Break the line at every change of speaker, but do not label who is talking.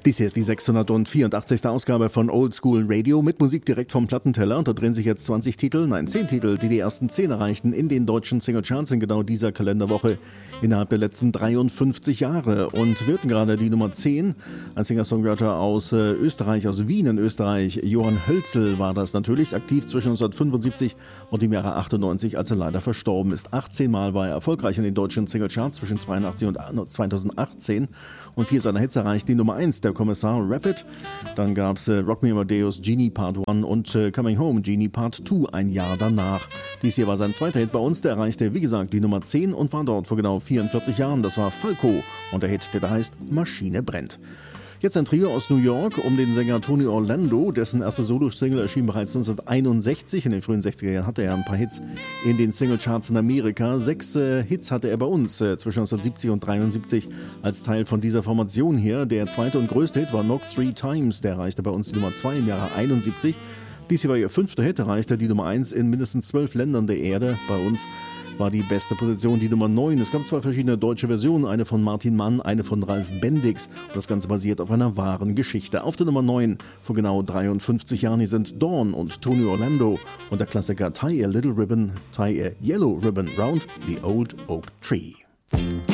Dies hier ist die 684. Ausgabe von Old School Radio mit Musik direkt vom Plattenteller. Und da drehen sich jetzt 20 Titel, nein 10 Titel, die ersten 10 erreichten in den deutschen Singlecharts in genau dieser Kalenderwoche innerhalb der letzten 53 Jahre. Und wir hatten gerade die Nummer 10, ein Singer-Songwriter aus Österreich, aus Wien in Österreich. Johann Hölzel war das natürlich, aktiv zwischen 1975 und dem Jahre 98, als er leider verstorben ist. 18 Mal war er erfolgreich in den deutschen Singlecharts zwischen 82 und 2018 und 4 seiner Hits erreicht die Nummer 1, der Kommissar Rapid. Dann gab es Rock Me Amadeus, Genie Part 1 und Coming Home, Genie Part 2 ein Jahr danach. Dies hier war sein zweiter Hit bei uns, der erreichte wie gesagt die Nummer 10 und war dort vor genau 44 Jahren. Das war Falco und der Hit, der da heißt Maschine brennt. Jetzt ein Trio aus New York um den Sänger Tony Orlando, dessen erste Solo-Single erschien bereits 1961. In den frühen 60er Jahren hatte er ein paar Hits in den Singlecharts in Amerika. 6 Hits hatte er bei uns zwischen 1970 und 73 als Teil von dieser Formation hier. Der zweite und größte Hit war Knock 3 Times, der erreichte bei uns die Nummer 2 im Jahre 71. Dies hier war ihr 5. Hit, erreichte die Nummer 1 in mindestens 12 Ländern der Erde. Bei uns war die beste Position die Nummer 9. Es gab 2 verschiedene deutsche Versionen, eine von Martin Mann, eine von Ralf Bendix. Und das Ganze basiert auf einer wahren Geschichte. Auf der Nummer 9 vor genau 53 Jahren hier sind Dawn und Tony Orlando und der Klassiker Tie a Yellow Ribbon Round the Old Oak Tree.